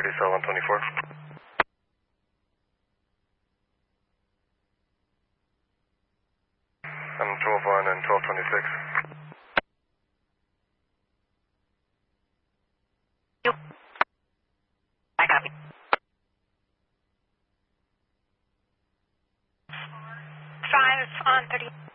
cell 124. I'm 12-1 and 1226. I copy. 5 on 30.